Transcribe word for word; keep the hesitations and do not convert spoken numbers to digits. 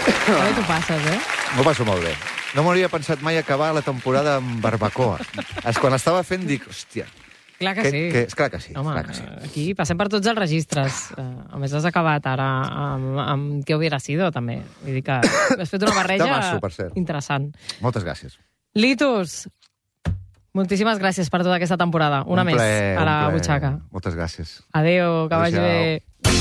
També t'ho passes, eh? M'ho passo molt bé. No m'hauria pensat mai acabar la temporada amb barbacoa. És quan estava fent, dic, hòstia... Clar que, que sí. Que, clar que sí, Home, clar que sí. Aquí passem per tots els registres. Uh, a més, has acabat ara amb, amb què hubiera sido, també. Vull dir que has fet una barreja Tamasso, per cert. interessant. Moltes gràcies. Litus, moltíssimes gràcies per tota aquesta temporada. Una un més plaer, a la un plaer. butxaca. Moltes gràcies. Adéu, que vagi Adéu-siau. bé.